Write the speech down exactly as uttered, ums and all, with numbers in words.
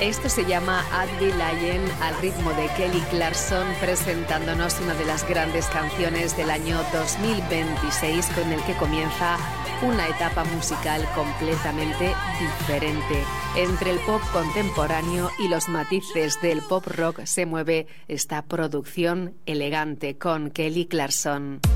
Esto se llama I'd Be Lying, al ritmo de Kelly Clarkson, presentándonos una de las grandes canciones del año dos mil veintiséis, con el que comienza una etapa musical completamente diferente. Entre el pop contemporáneo y los matices del pop rock se mueve esta producción elegante con Kelly Clarkson.